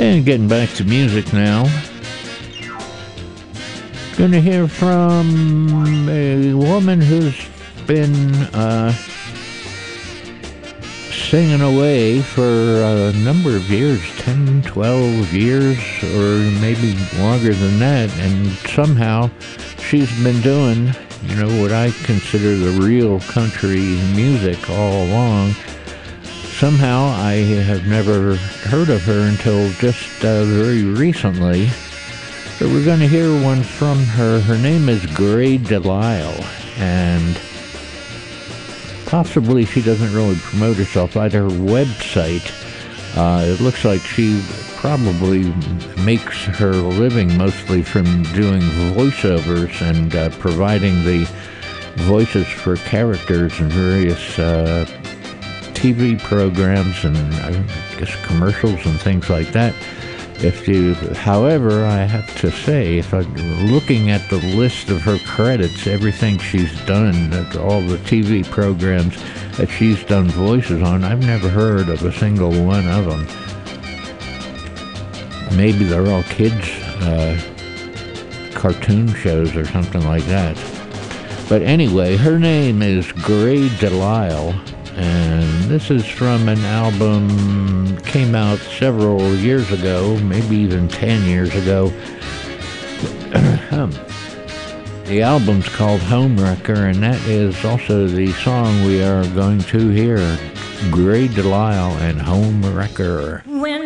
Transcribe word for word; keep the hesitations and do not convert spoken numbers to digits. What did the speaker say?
And getting back to music now. Going to hear from a woman who's been uh, singing away for a number of years, ten, twelve years, or maybe longer than that, and somehow she's been doing, you know, what I consider the real country music all along. Somehow I have never heard of her until just uh, very recently. But we're going to hear one from her. Her name is Gray Delisle, and possibly she doesn't really promote herself at her website. Uh, it looks like she probably makes her living mostly from doing voiceovers and uh, providing the voices for characters in various uh, T V programs and I guess commercials and things like that. If you, however, I have to say, if I'm looking at the list of her credits, everything she's done, all the T V programs that she's done voices on, I've never heard of a single one of them. Maybe they're all kids' uh, cartoon shows or something like that. But anyway, her name is Gray Delisle, and this is from an album came out several years ago, maybe even ten years ago. The album's called Homewrecker, and that is also the song we are going to hear, Gray Delisle and Homewrecker. When